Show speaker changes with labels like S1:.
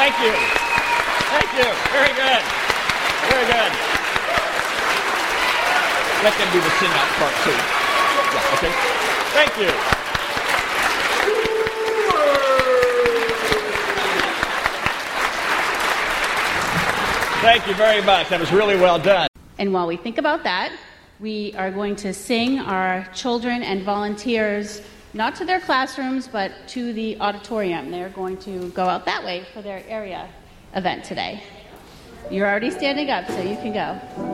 S1: Thank you. Thank you. Very good. Very good. Let them do the sing out part too. Yeah, okay. Thank you. Thank you very much. That was really well done.
S2: And while we think about that, we are going to sing our children and volunteers, not to their classrooms, but to the auditorium. They're going to go out that way for their area event today. You're already standing up, so you can go.